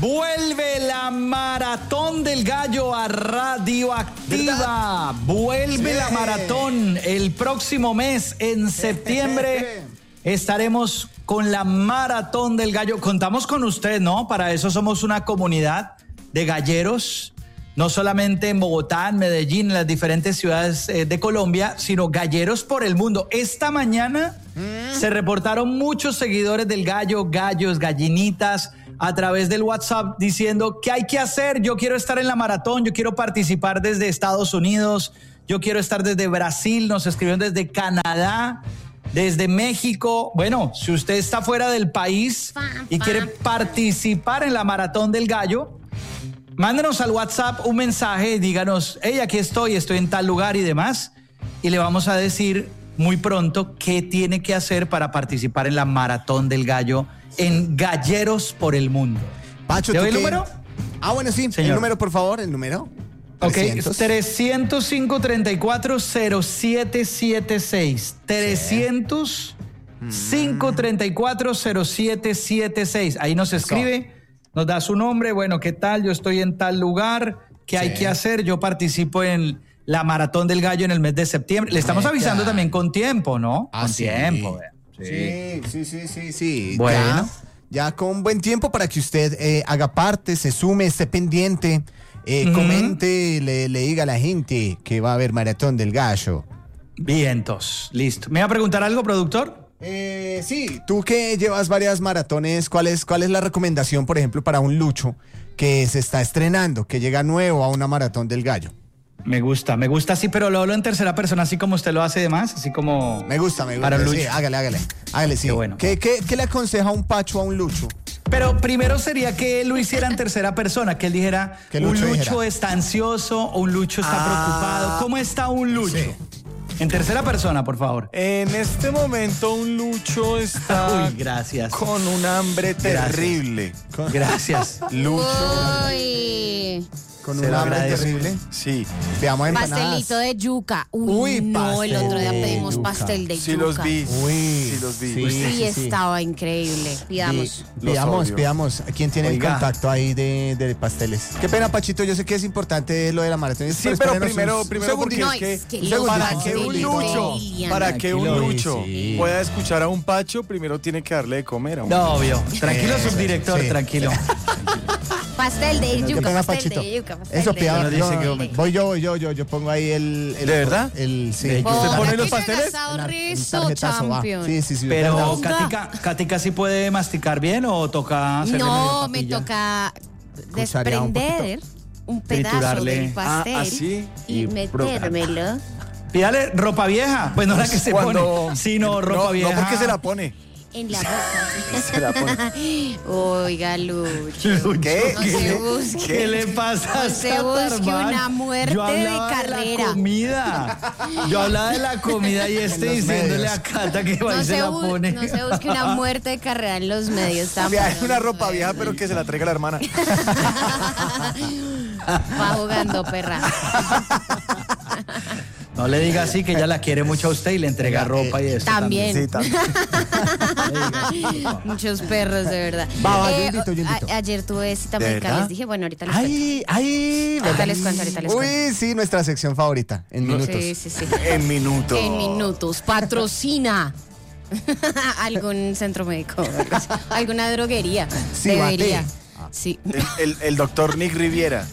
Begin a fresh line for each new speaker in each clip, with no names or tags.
Vuelve la Maratón del Gallo a Radioactiva. ¿Verdad? Vuelve la maratón el próximo mes, en septiembre. Estaremos con la Maratón del Gallo. Contamos con usted, ¿no? Para eso somos una comunidad de galleros, no solamente en Bogotá, en Medellín, en las diferentes ciudades de Colombia, sino galleros por el mundo. Esta mañana se reportaron muchos seguidores del gallo, gallos, gallinitas, a través del WhatsApp diciendo qué hay que hacer. Yo quiero estar en la maratón, yo quiero participar desde Estados Unidos, yo quiero estar desde Brasil, nos escribieron desde Canadá, desde México. Bueno, si usted está fuera del país y quiere participar en la Maratón del Gallo, mándenos al WhatsApp un mensaje y díganos, hey, aquí estoy en tal lugar y demás, y le vamos a decir muy pronto qué tiene que hacer para participar en la Maratón del Gallo en Galleros por el Mundo.
Pacho,
¿te doy el número?
Bueno, sí, señor. El número, por favor, el número.
Ok, 305-340776. 305-340776. Ahí nos escribe, nos da su nombre. Bueno, ¿qué tal? Yo estoy en tal lugar. ¿Qué hay que hacer? Yo participo en la Maratón del Gallo en el mes de septiembre. Le estamos avisando también con tiempo, ¿no? Con tiempo.
Sí.
Bueno.
Ya con buen tiempo para que usted haga parte, se sume, esté pendiente, comente, le diga a la gente que va a haber Maratón del Gallo.
Vientos, listo. ¿Me va a preguntar algo, productor?
Sí, tú que llevas varias maratones, ¿cuál es la recomendación, por ejemplo, para un Lucho que se está estrenando, que llega nuevo a una Maratón del Gallo?
Me gusta así, pero lo hablo en tercera persona, así como usted lo hace de más, así como...
Me gusta,
para Lucho.
Sí, hágale, sí.
Qué bueno.
¿Qué le aconseja un Pacho a un Lucho?
Pero primero sería que él lo hiciera en tercera persona, que él dijera,
que
un Lucho está ansioso o un Lucho está preocupado. ¿Cómo está un Lucho? Sí. En tercera persona, por favor.
En este momento un Lucho está
gracias.
Con un hambre terrible.
Gracias.
Lucho.
Uy.
Con un hambre terrible.
Sí.
Veamos empanadas.
Pastelito de yuca. Uy, no, el otro día pedimos pastel de yuca.
Sí los vi.
Sí
los vi.
Sí, estaba increíble. Pidamos.
Pidamos. ¿Quién tiene el contacto ahí de pasteles? Qué pena, Pachito, yo sé que es importante lo de la maratón.
Sí, pero primero porque para que un Lucho pueda escuchar a un Pacho, primero tiene que darle de comer a un
No, obvio. Tranquilo, subdirector, tranquilo.
Pastel de yuca, pastel de yuca.
Eso, pida. Voy yo pongo ahí el
¿de verdad?
Sí.
¿Usted pone los pasteles?
Sí.
Pero Katica sí puede masticar bien o toca hacerle
No, me toca desprender un pedazo del pastel y metérmelo.
Pídale ropa vieja, pues no la que se pone, sino ropa vieja.
No, porque se la pone.
En la boca.
Se la pone.
Oiga, Lucho.
¿Qué?
No se busque.
¿Qué le pasa?
No se busque una muerte de carrera.
Yo hablaba de la comida y diciéndole a Cata que va y se la pone.
No se busque una muerte de carrera en los medios tampoco.
Hay una ropa vieja, pero que se la traiga la hermana.
Va jugando, perra.
No le diga así, que ella la quiere mucho a usted y le entrega ropa y eso.
También.
Sí, también.
Muchos perros, de verdad.
Yo invito.
Ayer tuve cita médica, les dije, bueno, ahorita les cuento. Ahorita les cuento.
Uy, sí, nuestra sección favorita, en minutos.
Sí.
En minutos.
Patrocina algún centro médico, alguna droguería.
Sí,
debería. Sí.
El doctor Nick Riviera.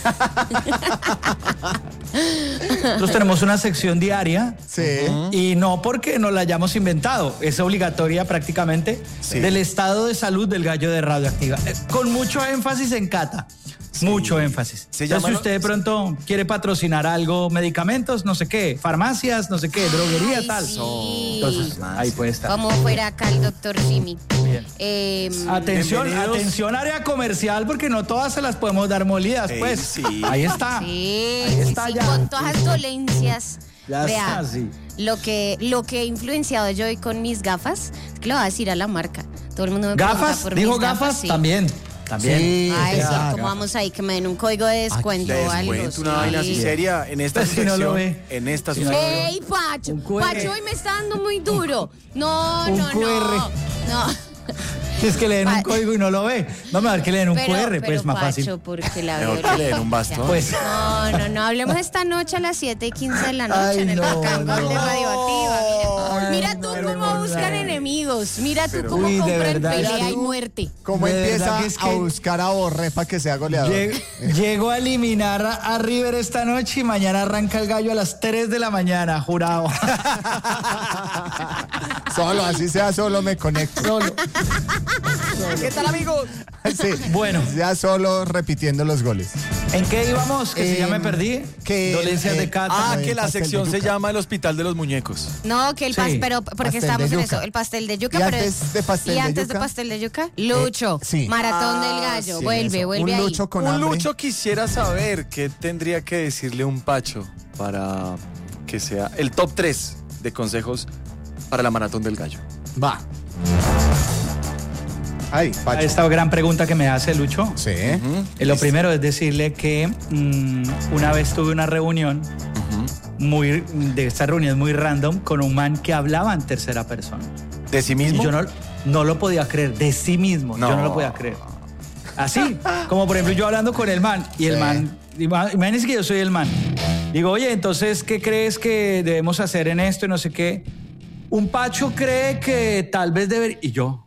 Nosotros tenemos una sección diaria.
Sí.
Y no porque nos la hayamos inventado, es obligatoria prácticamente del estado de salud del gallo de Radioactiva. Con mucho énfasis en Cata. Mucho énfasis. Entonces, si usted de pronto quiere patrocinar algo, medicamentos, no sé qué, farmacias, no sé qué, droguería, tal.
Sí.
Entonces, ahí puede estar.
Como fuera acá el doctor Jimmy.
Bien. Atención área comercial, porque no todas se las podemos dar molidas, pues.
Sí.
Ahí está.
Sí,
ahí está ya.
Con todas las dolencias.
Ya
vea,
está, sí.
Lo que he influenciado yo hoy con mis gafas, es que le voy a decir a la marca. Todo el mundo me pregunta
¿Gafas?
por
¿Dijo
mis
gafas?
Sí.
También.
Sí,
Ay, sí, ¿cómo vamos ahí? Que me den un código de descuento o algo.
Una vaina así seria en esta
Pues si no lo ve.
En esta
Si no lo ve.
¡Ey, Pacho!
Un QR.
Pacho hoy me está dando muy duro. No.
Es que le den un código y no lo ve. No, mejor que le den un QR, pues más
Pacho,
fácil.
Porque la
Mejor que le den un bastón.
Pues,
No, hablemos esta noche a las 7:15 de la noche en el Bacán Gol de Radioactiva. Mira tú cómo buscan enemigos. Mira tú cómo
Uy, de
compran
verdad.
pelea y muerte.
¿Cómo
De
empieza
verdad que es
a
que-
buscar a Borré para que sea goleador?
llego a eliminar a River esta noche y mañana arranca el gallo a las 3 de la mañana, jurado.
Solo, así sea, solo me conecto. Solo.
¿Qué tal, amigos?
Sí.
Bueno.
Ya solo repitiendo los goles.
¿En qué íbamos? Que si ya me perdí.
que-
Dolencias de Cata.
Ah,
el
que la
pastel de
sección se
yuca.
llama el Hospital de los Muñecos.
No, que el
Sí.
pero porque
Pastel
estábamos
de
en
yuca.
eso, el pastel de yuca.
Y
pero
antes de pastel
y
de
antes
yuca,
de pastel de yuca, Lucho,
sí.
Maratón del Gallo,
sí,
vuelve
Un
ahí.
Lucho con
Un
hambre.
Lucho quisiera saber qué tendría que decirle un Pacho para que sea el top 3 de consejos para la Maratón del Gallo.
Va. Ay,
A
Pacho.
esta gran pregunta que me hace Lucho.
Sí.
Lo primero es decirle que una vez tuve una reunión de estas reuniones muy random con un man que hablaba en tercera persona.
¿De sí
Y
mismo?
yo no lo podía creer, de sí mismo, yo no lo podía creer. Así, como por ejemplo yo hablando con el man y el man, imagínense que yo soy el man. Digo, oye, entonces, ¿qué crees que debemos hacer en esto y no sé qué? Un Pacho cree que tal vez y yo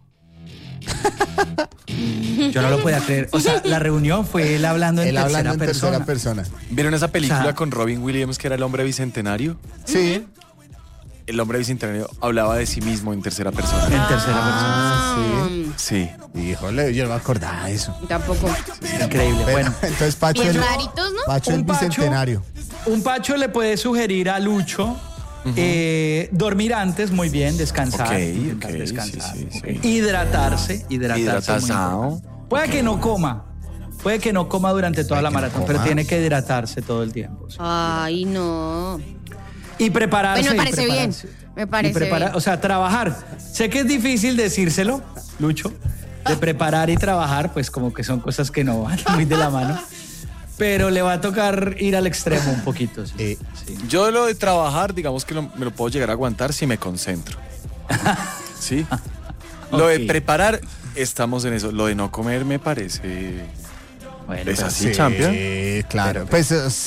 no lo podía creer. O sea, la reunión fue él hablando en
Él hablando en
tercera
tercera
persona.
persona.
¿Vieron esa película
O sea,
con Robin Williams que era el hombre bicentenario?
Sí.
El hombre bicentenario hablaba de sí mismo en tercera persona.
En tercera
Ah,
Sí.
sí. Híjole, yo no me acordaba de eso.
Tampoco.
persona. Increíble.
Pero,
Bueno,
entonces Pacho
Bien
el,
raritos, ¿no?
Pacho el
Un Pacho.
bicentenario.
un Pacho le puede sugerir a Lucho dormir antes, muy bien, descansar.
Ok,
intentar
ok,
descansar.
sí, sí,
Ok.
sí.
Hidratarse. muy
Hidratazao.
importante. Puede que no coma. Puede que no coma durante toda la
que no
maratón, pero
coma.
tiene que hidratarse todo el tiempo. Sí.
Ay, no.
Y prepararse.
Bueno, me
y
parece bien.
prepararse.
Me parece bien.
O sea, trabajar. Sé que es difícil decírselo, Lucho, de preparar y trabajar, pues como que son cosas que no van muy de la mano. Pero le va a tocar ir al extremo un poquito. Sí. Sí.
Yo lo de trabajar, digamos que me lo puedo llegar a aguantar si me concentro. ¿Sí? Lo de
Ok.
preparar, estamos en eso. Lo de no comer me parece...
Bueno,
Es
pero
así, champion.
Claro. Pues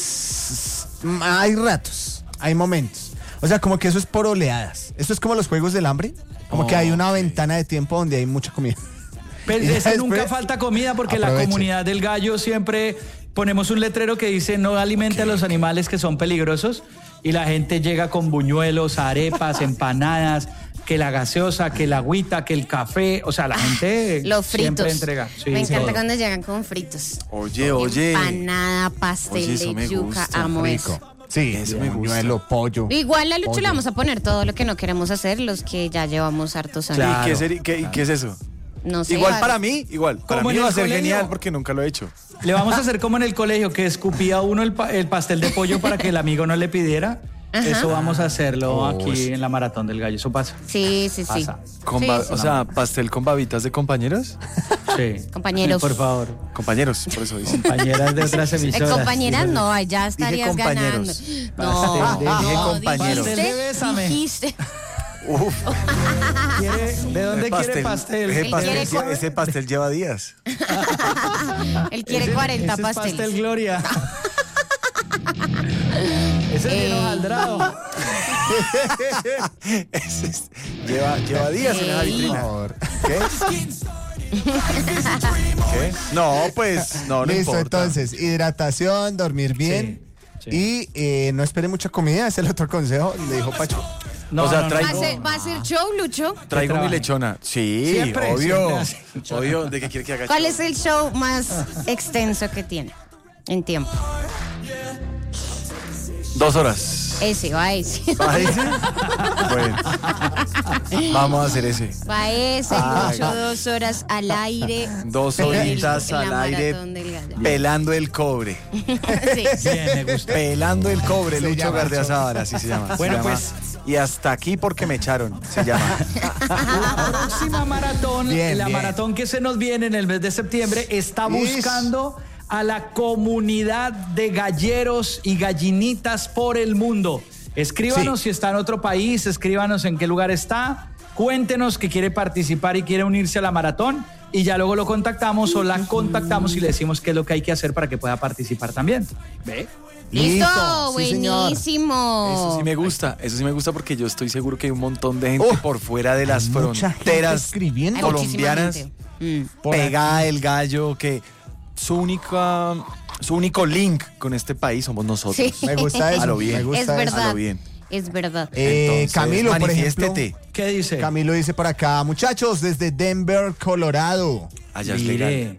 hay ratos, hay momentos. O sea, como que eso es por oleadas. Esto es como los Juegos del Hambre. Como que hay una ventana de tiempo donde hay mucha comida.
Pero
Y
es que nunca
después,
falta comida porque la
aproveche.
comunidad del gallo siempre ponemos un letrero que dice no alimente a los animales que son peligrosos y la gente llega con buñuelos, arepas, empanadas, que la gaseosa, que la agüita, que el café, o sea, la gente
Los
siempre
fritos.
entrega. Sí,
Me encanta
todo.
cuando llegan con fritos.
Oye.
Empanada, pastel
Oye, eso
de
me
yuca,
gusta,
amo
Rico.
eso.
Sí,
Eso me gusta.
buñuelo, pollo.
Igual a Lucho
Pollo.
le vamos a poner todo lo que no queremos hacer, los que ya llevamos hartos años.
Claro.
¿Qué es eso?
No sé.
Igual
va-
para mí, igual. Para
Como
mí
en
va a
el
ser
colegio.
genial porque nunca lo he hecho.
Le vamos a hacer como en el colegio, que escupía uno el pastel de pollo para que el amigo no le pidiera.
Ajá.
Eso vamos a hacerlo aquí en la Maratón del Gallo. Eso pasa.
Sí, sí, sí.
Pasa.
Sí, sí.
O sea, pastel con babitas de compañeros.
Sí.
Compañeros.
Por favor.
Compañeros, por eso dice.
Compañeras de otras emisoras.
Compañeras, no, ay, ya estarías ganando.
compañeros.
No,
Dije
no,
compañeros.
Pastel de Bésame.
dijiste.
¿De dónde quiere pastel?
Ese
Él
pastel,
quiere co-
ese pastel lleva días.
Él quiere
Ese-
40
ese es
pasteles.
pastel Gloria. Ese es bien hojaldrado.
Lleva días en esa
Ey.
vitrina.
Por favor.
¿Qué? No, pues no
Listo,
importa.
entonces, hidratación, dormir bien.
Sí.
Y no espere mucha comida, ese es el otro consejo, le dijo Pacho.
No,
O sea,
no, no,
traigo-
no.
¿Va a ser show, Lucho?
Traigo mi
trabaje.
lechona. Sí,
Siempre,
obvio.
siempre
Obvio, ¿de qué quiere que haga?
¿Cuál
show?
es el show más extenso que tiene en tiempo?
2 horas.
Ese, va ese.
¿Va ese? Bueno. Vamos a hacer ese.
Va ese,
Ay.
Lucho, 2 horas al aire.
2 horitas
En la
al aire
Maratón del Gallo.
pelando el cobre.
Sí.
Bien, me gusta.
Pelando el cobre,
Se
Lucho
llama
Gardeazabal, así se llama.
Bueno,
Se llama.
pues.
Y hasta aquí porque me echaron, se llama.
La próxima maratón,
Bien,
la
bien.
maratón que se nos viene en el mes de septiembre, está
Ish.
buscando a la comunidad de galleros y gallinitas por el mundo. Escríbanos
Sí.
si está en otro país, escríbanos en qué lugar está cuéntenos que quiere participar y quiere unirse a la maratón y ya luego lo contactamos o la contactamos y le decimos qué es lo que hay que hacer para que pueda participar también. ¿Ve?
Listo,
sí, señor.
buenísimo.
Eso sí me gusta porque yo estoy seguro que hay un montón de gente por fuera de las
mucha gente
fronteras
escribiendo.
Hay muchísima
colombianas.
gente.
Pegada el gallo, que su único link con este país somos nosotros.
Sí.
Me gusta eso.
A lo bien.
Me gusta
Es
eso.
verdad.
A lo bien.
Es verdad.
Entonces,
Camilo, por ejemplo.
manifiéstete.
¿Qué dice?
Camilo dice por acá, muchachos, desde Denver, Colorado.
Allá es legal.
Mire,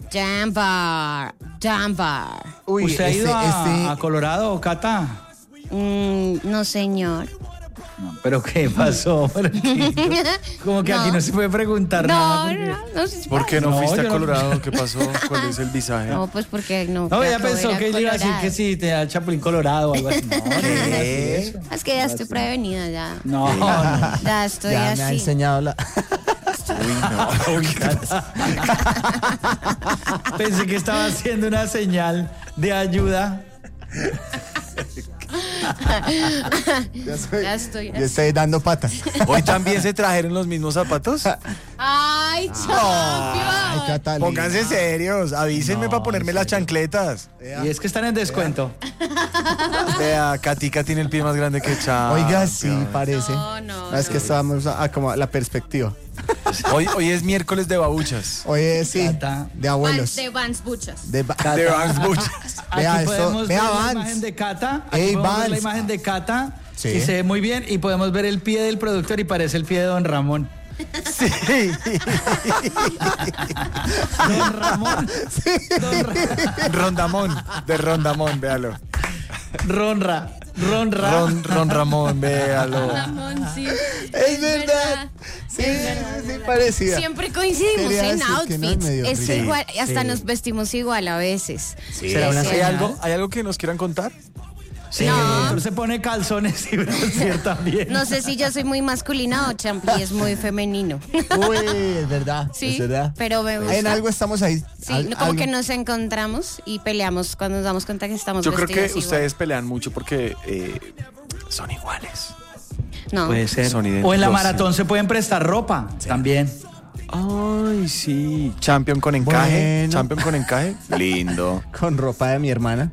Jambar.
Uy,
¿usted ha ido a Colorado, Cata?
No, señor.
No, ¿pero qué pasó? Como que aquí no se puede preguntar nada.
No.
¿Por qué no
No,
fuiste
yo
a
no-
Colorado? ¿Qué pasó? ¿Cuál es el visaje?
No, pues porque no.
No, ella
acabo de
pensó
ir a
que le iba a decir
Colorado.
que sí, te da Chapulín Colorado o algo así. No,
¿Qué?
Es que ya estoy prevenida, ya.
no, no.
Ya estoy
Ya me ha
así.
enseñado la...
Pensé que estaba haciendo una señal de ayuda.
Ya estoy
Yo estoy dando patas.
¿Hoy también se trajeron los mismos zapatos?
¡Ay,
Ay,
champion!
Catalina.
Pónganse serios, avísenme para ponerme las chancletas.
Y es que están en descuento.
Vea, Katica tiene el pie más grande que Champion.
Oiga, sí, parece.
No.
Es que estábamos como la perspectiva.
Hoy es miércoles de babuchas.
Oye, sí,
Cata.
de abuelos.
De Vans Buchas.
De
De Vans Buchas.
Vea
Aquí
esto,
podemos
vea
ver la
Vans.
imagen de Cata. Aquí
Ey,
podemos ver la
Vans.
imagen de Cata.
Sí.
Y se ve muy bien. Y podemos ver el pie del productor y parece el pie de Don Ramón.
Sí.
Don Ramón.
Rondamón, de Rondamón, véalo.
Ronra.
Ron Ramón, véalo.
Ramón, sí.
Es verdad. Sí, sí, parecía.
Siempre coincidimos
Quería
en
decir que no,
outfits.
medio
Es
ridículo.
igual, hasta
Sí.
nos vestimos igual a veces.
¿Será una
Sí.
señal?
¿Hay algo que nos quieran contar?
Sí,
No.
el doctor se pone calzones y brasier también.
No sé si yo soy muy masculina o Champli es muy femenino.
Uy, es verdad.
Sí,
es verdad.
pero me gusta.
En algo estamos ahí.
Sí, como que nos encontramos y peleamos cuando nos damos cuenta que estamos
Yo creo que
vestidos igual.
ustedes pelean mucho porque son iguales.
No.
Puede ser.
Son
O en la
idénticos.
maratón se pueden prestar ropa también.
Ay, sí. Champion con encaje.
Bueno.
Champion con encaje. Lindo.
Con ropa de mi hermana.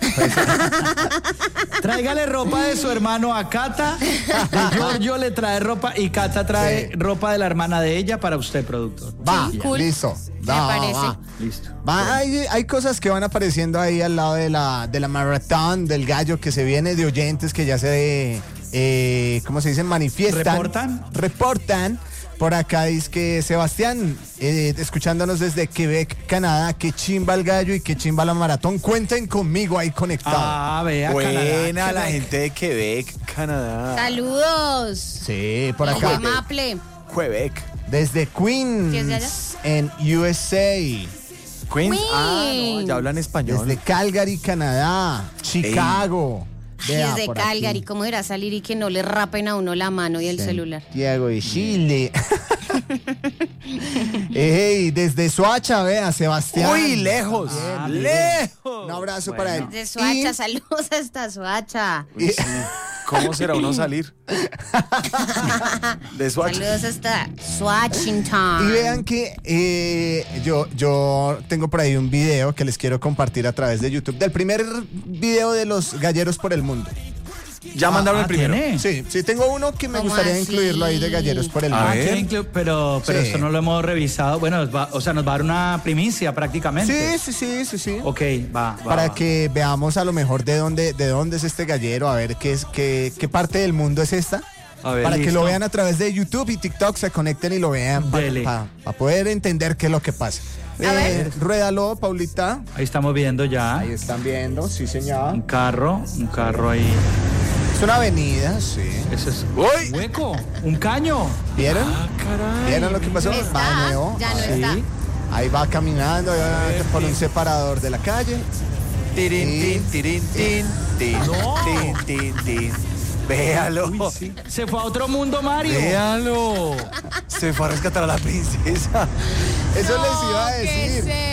Tráigale ropa de su hermano a Cata. De Giorgio le trae ropa y Cata trae ropa de la hermana de ella para usted, productor.
Va,
cool.
listo.
Me parece.
Listo.
Va, hay cosas que van apareciendo ahí al lado de la maratón del gallo que se viene de oyentes que ya se, ¿cómo se dice? Manifiestan. Reportan. Por acá dice que Sebastián, escuchándonos desde Quebec, Canadá, que chimba el gallo y que chimba la maratón. Cuenten conmigo ahí conectado.
Ah, vea,
Buena
Canadá,
la
Quebec.
gente de Quebec, Canadá.
Saludos.
Sí, por
Desde
acá.
Maple.
Quebec.
Desde
¿Sí es de allá?
Queens, en USA.
Queens. Ah, no, ya hablan español.
Desde Calgary, Canadá. Chicago. Vea,
Desde
por aquí.
Calgary, ¿cómo era salir y que no le rapen a uno la mano y el celular?
Santiago de Chile. Ey, desde Soacha, vea, Sebastián.
Uy, lejos.
Bien,
lejos.
Un abrazo para él.
De Soacha,
Y-
saludos hasta Soacha.
Uy, sí. ¿Cómo será uno salir? De Swatch.
Saludos hasta
Y
Swatchington.
vean que yo tengo por ahí un video que les quiero compartir a través de YouTube. Del primer video de los galleros por el mundo.
Ya mandaron el primero.
¿tiene?
Sí, tengo uno que me
¿Cómo
gustaría
así?
incluirlo ahí de galleros por el
A
mundo.
ver.
Pero
Sí.
esto no lo hemos revisado. Bueno, nos va a dar una primicia prácticamente.
Sí.
Ok, va.
Para que veamos a lo mejor de dónde es este gallero, a ver qué parte del mundo es esta.
A ver,
Para que
listo.
lo vean a través de YouTube y TikTok, se conecten y lo vean
Dele.
para poder entender qué es lo que pasa. Ruédalo, Paulita.
Ahí estamos viendo ya
Ahí están viendo, sí señor.
un carro ahí.
Es una avenida, sí.
Ese es
¡Uy!
hueco, un caño.
¿Vieron?
Ah, caray.
¿Vieron lo que pasó? Va de
Está,
nuevo.
ya no
Sí.
está.
Ahí va caminando por un separador de la calle.
Tirin, tin, tin, tin, tin. Véalo.
Uy, sí. Se fue a otro mundo, Mario.
Véalo. Se fue a rescatar a la princesa.
Eso les iba a
¿Qué
decir.
es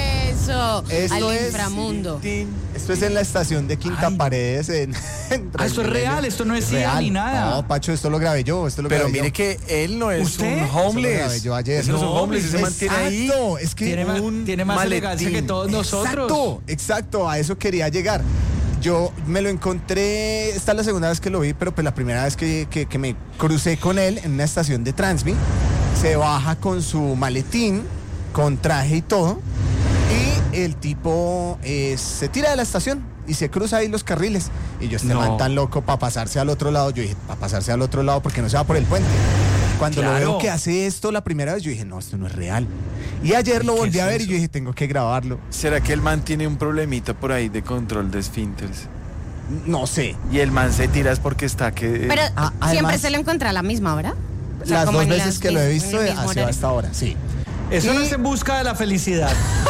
ascenso
Esto
al
es-
inframundo.
Esto es en la estación de Quinta
Ay.
Paredes.
Esto es real, esto no es IA
real.
ni nada.
No, Pacho, esto lo grabé yo.
Pero mire que él no es
¿Usted?
un
Eso lo grabé
homeless.
yo ayer.
Ese no es un
No,
homeless, se mantiene ahí.
Exacto, es que
tiene más elegancia que todos nosotros.
Exacto, a eso quería llegar. Yo me lo encontré, esta es la segunda vez que lo vi, pero pues la primera vez que me crucé con él en una estación de Transmi, se baja con su maletín, con traje y todo, y el tipo se tira de la estación y se cruza ahí los carriles. Y yo, este
No.
man tan loco para pasarse al otro lado, yo dije, para pasarse al otro lado porque no se va por el puente. Cuando lo
Claro.
veo que hace esto la primera vez, yo dije, no, esto no es real. Y ayer lo
¿Qué
volví
es
a ver y
eso?
yo dije, tengo que grabarlo.
¿Será que el man tiene un problemita por ahí de control de esfínteres?
No sé.
Y el man se tira es porque está que...
Pero
además-
siempre se lo encuentra a la misma hora. O sea,
Las
como
dos
en
veces
las
que lo he
mis-
visto
en el mismo
ha sido
horario.
hasta ahora, sí.
Eso no
Y-
es en busca de la felicidad.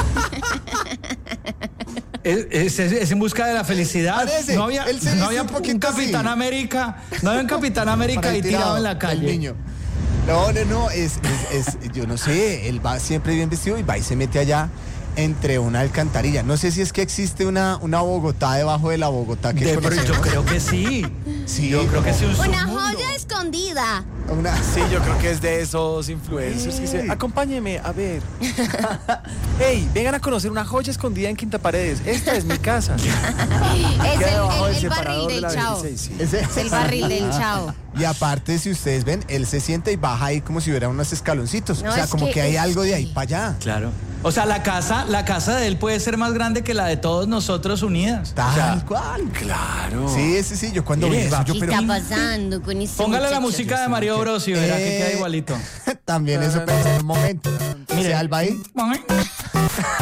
es en busca de la felicidad.
Parece,
No había,
él se
no
viste
había
un
un
poquito
Capitán
así.
América. No había un Capitán
Para
América
el
ahí tirado en la
del
calle.
niño. No, yo no sé, él va siempre bien vestido y va y se mete allá entre una alcantarilla. No sé si es que existe una Bogotá debajo de la Bogotá que
Pero yo
conocemos.
creo que sí.
Sí,
Yo creo que sí. Un
Una
submundo.
joya escondida.
una-
Sí, yo creo que es de esos influencers que dicen, acompáñeme a ver. Hey, vengan a conocer una joya escondida en Quinta Paredes. Esta es mi casa.
Es
Queda debajo del
el barril
separador de
del
la
Chao.
26, sí.
ese-
Es el barril del Chao.
Y aparte, si ustedes ven, él se sienta y baja ahí como si hubiera unos escaloncitos.
No,
o sea,
es
como que hay
es-
algo de ahí para allá.
Claro. O sea, la casa de él puede ser más grande que la de todos nosotros unidas.
Tal
O sea,
cual.
Claro.
Sí, yo cuando vi
Mire,
eso,
va.
yo
¿Qué
pero
está pasando con ese
póngale la
muchacho?
música de Mario Bros y verá que queda igualito.
también eso pensé en un momento.
Mire.
¿Se Alba ahí?